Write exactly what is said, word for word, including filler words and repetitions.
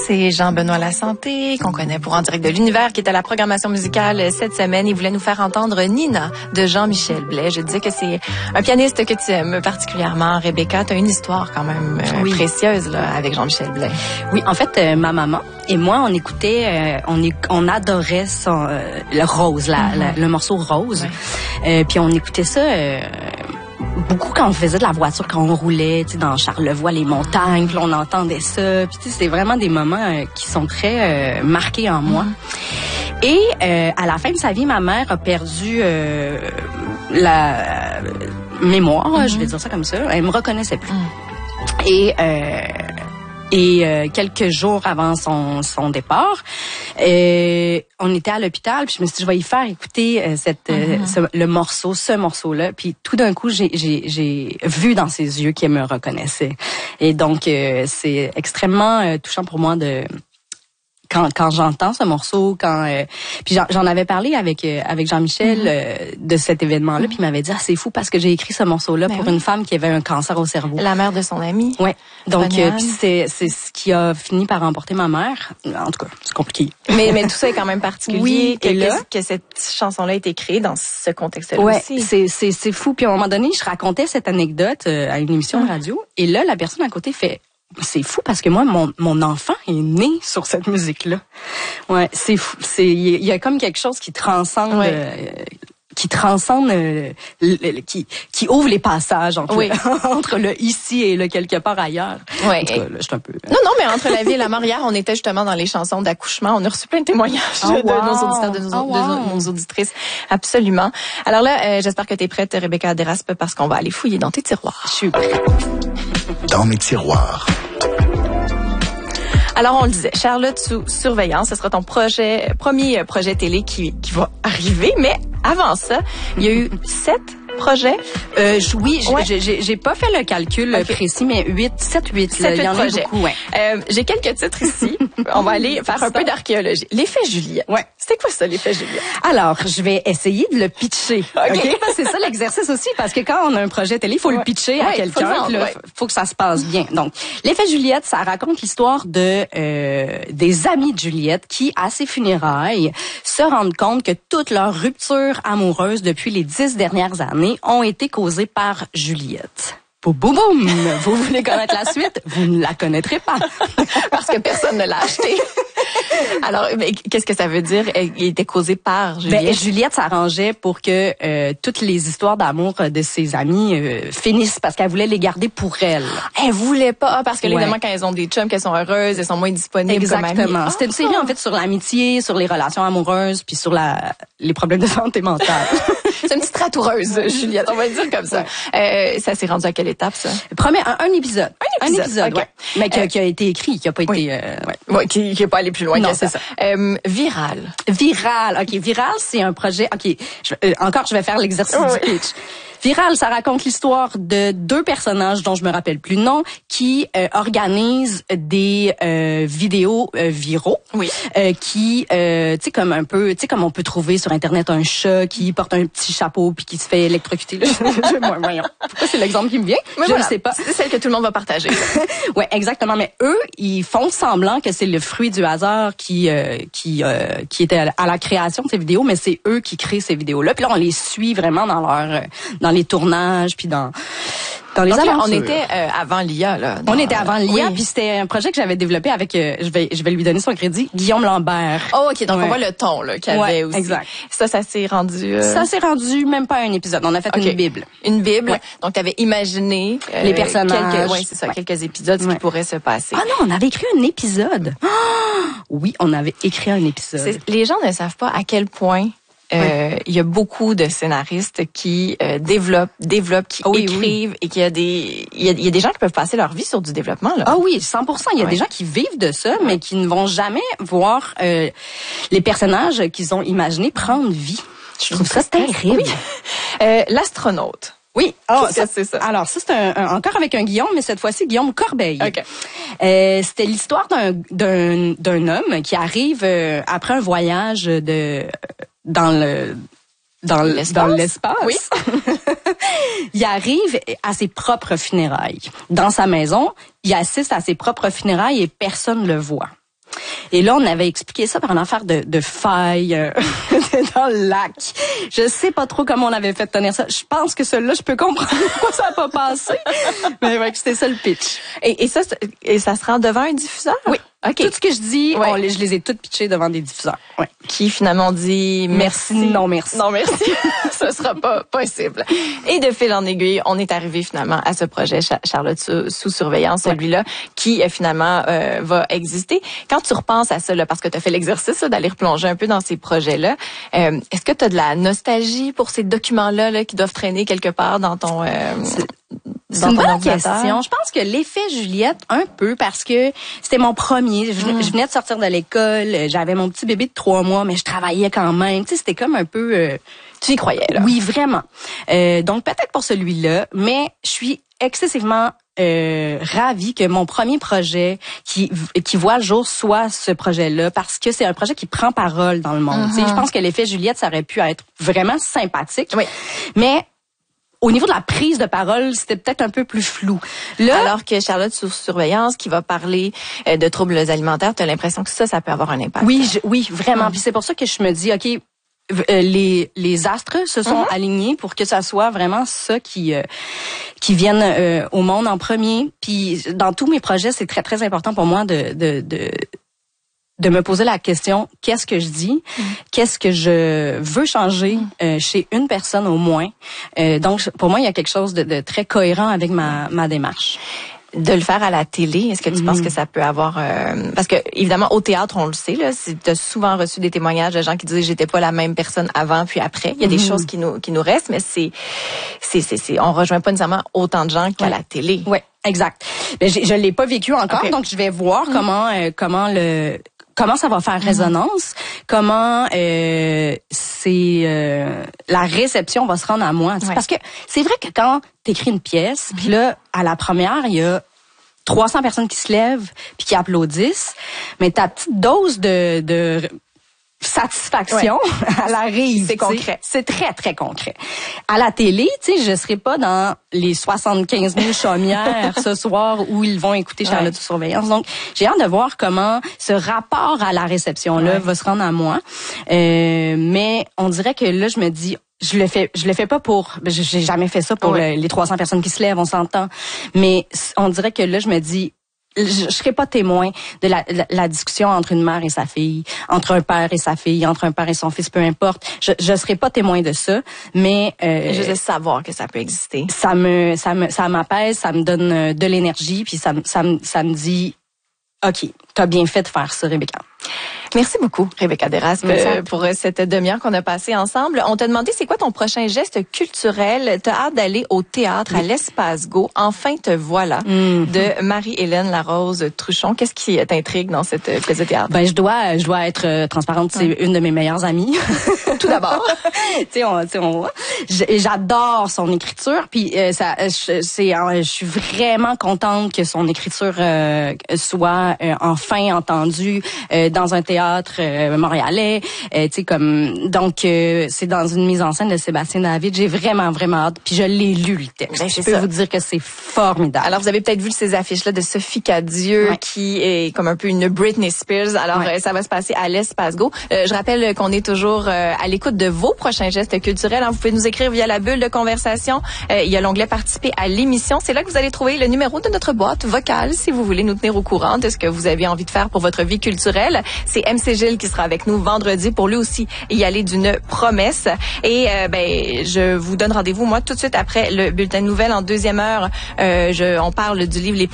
C'est Jean-Benoît Lasanté, qu'on connaît pour En direct de l'univers, qui est à la programmation musicale cette semaine. Il voulait nous faire entendre Nina de Jean-Michel Blais. Je disais que c'est un pianiste que tu aimes particulièrement. Rebecca, tu as une histoire quand même euh, oui. précieuse là, avec Jean-Michel Blais. Oui, en fait, euh, ma maman et moi, on écoutait, euh, on, est, on adorait son, euh, le Rose, la, mm-hmm. la, le morceau Rose. Ouais. Euh, puis on écoutait ça... Euh, beaucoup quand on faisait de la voiture, quand on roulait, tu sais, dans Charlevoix, les montagnes, puis on entendait ça. Puis tu sais, c'est vraiment des moments euh, qui sont très euh, marqués en moi. Mm-hmm. Et euh, à la fin de sa vie, ma mère a perdu euh, la euh, mémoire, mm-hmm. je vais dire ça comme ça. Elle me reconnaissait plus. Mm-hmm. Et euh, Et euh, quelques jours avant son, son départ, euh, on était à l'hôpital, puis je me suis dit, je vais y faire écouter euh, cette, mm-hmm. euh, ce, le morceau, ce morceau-là. Puis tout d'un coup, j'ai, j'ai, j'ai vu dans ses yeux qu'elle me reconnaissait. Et donc, euh, c'est extrêmement euh, touchant pour moi de... Quand, quand j'entends ce morceau, quand euh, puis j'en, j'en avais parlé avec euh, avec Jean-Michel mm-hmm. euh, de cet événement-là, mm-hmm. puis il m'avait dit ah, c'est fou parce que j'ai écrit ce morceau-là ben pour oui. une femme qui avait un cancer au cerveau. La mère de son amie. Ouais. Donc euh, puis c'est c'est ce qui a fini par emporter ma mère. En tout cas, c'est compliqué. Mais mais tout ça est quand même particulier. Oui. Que, Et là, que, que cette chanson-là ait été créée dans ce contexte-là ouais, aussi. c'est c'est c'est fou. Puis à un moment donné, je racontais cette anecdote euh, à une émission mm-hmm. de radio, et là la personne à côté fait c'est fou parce que moi, mon, mon enfant est né sur cette musique-là. Ouais, c'est fou. C'est, il y a comme quelque chose qui transcende, ouais. euh, qui transcende, euh, le, le, qui, qui ouvre les passages entre, oui. le, entre le ici et le quelque part ailleurs. Ouais. En tout cas, là, je suis un peu. Non, non, mais entre la vie et la mort, hier, on était justement dans les chansons d'accouchement. On a reçu plein de témoignages oh, wow. de nos auditeurs, de nos, oh, wow. de nos auditrices. Absolument. Alors là, euh, j'espère que tu es prête, Rebecca Deraspe, parce qu'on va aller fouiller dans tes tiroirs. Je suis prête. Dans mes tiroirs. Alors, on le disait, Charlotte sous surveillance, ce sera ton projet, premier projet télé qui, qui va arriver. Mais avant ça, il y a eu sept projets. Euh, oui, ouais. j'ai, j'ai, j'ai pas fait le calcul okay. précis, mais huit, sept, huit. Il y en a beaucoup, ouais. Euh, j'ai quelques titres ici. On va aller faire un peu d'archéologie. L'effet Juliette. Ouais. C'était quoi ça, l'effet Juliette? Alors, je vais essayer de le pitcher. OK? okay? C'est ça l'exercice aussi, parce que quand on a un projet télé, il faut ouais. le pitcher ouais, à quelqu'un. Il faut, ouais. faut que ça se passe bien. Donc, l'effet Juliette, ça raconte l'histoire de euh, des amis de Juliette qui, à ses funérailles, se rendent compte que toute leur rupture amoureuse depuis les dix dernières années ont été causées par Juliette. Boum, boum, boum! Vous voulez connaître la suite? Vous ne la connaîtrez pas. Parce que personne ne l'a acheté. Alors, mais qu'est-ce que ça veut dire? Il était causé par Juliette? Ben, Juliette s'arrangeait pour que euh, toutes les histoires d'amour de ses amis euh, finissent parce qu'elle voulait les garder pour elle. Elle voulait pas, parce que ouais. évidemment, quand elles ont des chums, qu'elles sont heureuses, elles sont moins disponibles. Exactement. Comme C'était une série, en fait, sur l'amitié, sur les relations amoureuses, puis sur la les problèmes de santé mentale. C'est une petite ratoureuse, Juliette, on va le dire comme ça. Ouais. Euh, ça s'est rendu à quelle étape, ça? Premier, un, un épisode. Un épisode, un épisode okay. ouais. Mais qui, euh, qui a été écrit, qui a pas oui. été... Euh, ouais. ouais, qui n'est pas allé plus loin non, que ça. ça. Euh, viral. Viral, OK. Viral, c'est un projet... OK, je, euh, encore, je vais faire l'exercice oui. du pitch. Viral, ça raconte l'histoire de deux personnages dont je me rappelle plus le nom qui euh, organisent des euh, vidéos euh, viraux. Oui. Euh, qui, euh, tu sais, comme un peu, tu sais, comme on peut trouver sur Internet un chat qui porte un petit chapeau puis qui se fait électrocuter. Moi, voyons. Pourquoi c'est l'exemple qui me vient? Mais je voilà, ne sais pas. C'est celle que tout le monde va partager. Ouais, exactement. Mais eux, ils font semblant que c'est le fruit du hasard qui euh, qui euh, qui était à la, à la création de ces vidéos, mais c'est eux qui créent ces vidéos-là. Puis là, on les suit vraiment dans leur dans les tournages puis dans dans les Donc, aventures. On était euh, avant l'I A là. Dans, on était avant l'I A, oui. puis c'était un projet que j'avais développé avec, euh, je vais je vais lui donner son crédit, Guillaume Lambert. Oh ok, donc ouais. on voit le ton là qu'il y avait ouais, aussi. Exact. Ça, ça s'est rendu. Euh... Ça s'est rendu même pas un épisode. On a fait okay. une bible. Une bible. Ouais. Donc tu avais imaginé euh, les personnages. Quelques, ouais, c'est ça, ouais. quelques épisodes ce ouais. qui pourrait se passer. Ah non, on avait écrit un épisode. Oh! Oui, on avait écrit un épisode. C'est, les gens ne savent pas à quel point. Il euh, y a beaucoup de scénaristes qui euh, développent, développent, qui oui, écrivent oui. et qu'il y a des, il y a, il y a des gens qui peuvent passer leur vie sur du développement là. Ah oui, cent pour cent. Il y a ouais. des gens qui vivent de ça, ouais. mais qui ne vont jamais voir euh, les personnages qu'ils ont imaginés prendre vie. Je trouve ça terrible. Oui. Euh, l'astronaute. Oui, oh, ça, c'est ça. Alors ça c'est un, un, encore avec un Guillaume, mais cette fois-ci Guillaume Corbeil. Okay. Euh, c'était l'histoire d'un d'un d'un homme qui arrive euh, après un voyage de dans le dans l'espace. Dans l'espace. Oui. Il arrive à ses propres funérailles. Dans sa maison, il assiste à ses propres funérailles et personne le voit. Et là, on avait expliqué ça par une affaire de, de faille euh, dans le lac. Je sais pas trop comment on avait fait tenir ça. Je pense que celui-là, je peux comprendre pourquoi ça a pas passé. Mais ouais, c'était ça le pitch. Et, et ça, et ça se rend devant un diffuseur? Oui. Okay. Tout ce que je dis, ouais. on, je les ai toutes pitchées devant des diffuseurs. Ouais. Qui finalement dit merci. merci. Non, merci. Non, merci. Ce sera pas possible. Et de fil en aiguille, on est arrivé finalement à ce projet Charlotte sous, sous surveillance, celui-là, ouais. qui euh, finalement euh, va exister. Quand tu repenses à ça, là, parce que tu as fait l'exercice là, d'aller replonger un peu dans ces projets-là, euh, est-ce que tu as de la nostalgie pour ces documents-là là, qui doivent traîner quelque part dans ton... Euh, C'est une bonne question. Je pense que l'effet Juliette, un peu, parce que c'était mon premier. Je, mm. je venais de sortir de l'école, j'avais mon petit bébé de trois mois, mais je travaillais quand même. Tu sais, c'était comme un peu... Euh, tu y croyais, là? Oui, vraiment. Euh, donc, peut-être pour celui-là, mais je suis excessivement euh, ravie que mon premier projet qui qui voit le jour soit ce projet-là, parce que c'est un projet qui prend parole dans le monde. Mm-hmm. Tu sais, je pense que l'effet Juliette, ça aurait pu être vraiment sympathique, oui. mais... Au niveau de la prise de parole, c'était peut-être un peu plus flou. Là, alors que Charlotte sous surveillance, qui va parler euh, de troubles alimentaires, tu as l'impression que ça, ça peut avoir un impact. Oui, je, oui, vraiment. Mmh. Puis c'est pour ça que je me dis, OK, euh, les les astres se sont mmh. alignés pour que ça soit vraiment ça qui euh, qui vienne euh, au monde en premier. Puis dans tous mes projets, c'est très très important pour moi de de de de me poser la question, qu'est-ce que je dis? Mm. Qu'est-ce que je veux changer mm. euh, chez une personne au moins? Euh, donc, pour moi, il y a quelque chose de, de très cohérent avec ma, ma démarche. De le faire à la télé, est-ce que tu mm. penses que ça peut avoir... Euh, parce que, évidemment, au théâtre, on le sait, là, tu as souvent reçu des témoignages de gens qui disaient « j'étais pas la même personne avant puis après ». Il y a des mm. choses qui nous qui nous restent, mais c'est, c'est, c'est, c'est on rejoint pas nécessairement autant de gens qu'à ouais. la télé. Oui, exact. Mais je l'ai pas vécu encore, okay. donc je vais voir mm. comment euh, comment le... Comment ça va faire résonance? Mm-hmm. Comment euh, c'est euh, la réception va se rendre à moi? Ouais. Parce que c'est vrai que quand t'écris une pièce, mm-hmm. puis là à la première il y a trois cents personnes qui se lèvent puis qui applaudissent, mais ta petite dose de, de satisfaction ouais. à la réalité, c'est concret. C'est très très concret. À la télé, tu sais, je serai pas dans les soixante-quinze mille chaumières ce soir où ils vont écouter Charlotte sous surveillance. Donc, j'ai hâte de voir comment ce rapport à la réception là ouais. va se rendre à moi. Euh, mais on dirait que là, je me dis je le fais je le fais pas pour j'ai jamais fait ça pour ouais. le, les trois cents personnes qui se lèvent, on s'entend. Mais on dirait que là, je me dis je, je serai pas témoin de la, la, la discussion entre une mère et sa fille, entre un père et sa fille, entre un père et son fils, peu importe. Je je serai pas témoin de ça, mais euh, juste de savoir que ça peut exister. Ça me ça me ça m'apaise, ça me donne de l'énergie, puis ça ça me ça me dit OK, t'as bien fait de faire ça, Rebecca. Merci beaucoup, Rebecca Deraspe, euh, pour cette demi-heure qu'on a passée ensemble. On t'a demandé c'est quoi ton prochain geste culturel. T'as hâte d'aller au théâtre oui. à l'Espace Go. Enfin te voilà, mm-hmm. de Marie-Hélène Larose Truchon. Qu'est-ce qui t'intrigue dans cette pièce de théâtre? Ben je dois, je dois être euh, transparente. C'est ouais. une de mes meilleures amies. Tout d'abord, tu sais, on, t'sais, on j'adore son écriture. Puis euh, ça, je, c'est, euh, je suis vraiment contente que son écriture euh, soit euh, enfin entendue euh, dans un théâtre euh, montréalais, euh, tu sais comme donc euh, c'est dans une mise en scène de Sébastien David. J'ai vraiment vraiment hâte. Puis je l'ai lu le texte. Ben, je peux ça. vous dire que c'est formidable. Alors vous avez peut-être vu ces affiches là de Sophie Cadieux ouais. qui est comme un peu une Britney Spears. Alors ouais. euh, ça va se passer à l'Espace Go. Euh, je rappelle qu'on est toujours euh, à l'écoute de vos prochains gestes culturels. Hein. Vous pouvez nous écrire via la bulle de conversation. Euh, il y a l'onglet participer à l'émission. C'est là que vous allez trouver le numéro de notre boîte vocale si vous voulez nous tenir au courant de ce que vous avez envie de faire pour votre vie culturelle. C'est M C Gilles qui sera avec nous vendredi pour lui aussi y aller d'une promesse. Et euh, ben je vous donne rendez-vous moi tout de suite après le bulletin de nouvelles en deuxième heure. Euh, je, on parle du livre Les